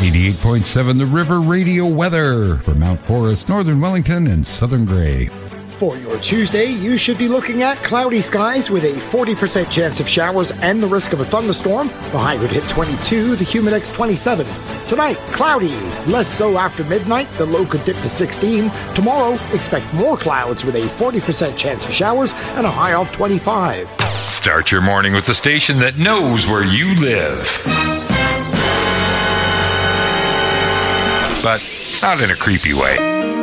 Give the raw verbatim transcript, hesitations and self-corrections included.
eighty-eight point seven The River Radio weather for Mount Forest, Northern Wellington, and Southern Grey. For your Tuesday, you should be looking at cloudy skies with a forty percent chance of showers and the risk of a thunderstorm. The high would hit twenty-two, the humidex twenty-seven. Tonight, cloudy, less so after midnight. The low could dip to sixteen. Tomorrow, expect more clouds with a forty percent chance of showers and a high of twenty-five. Start your morning with the station that knows where you live. But not in a creepy way.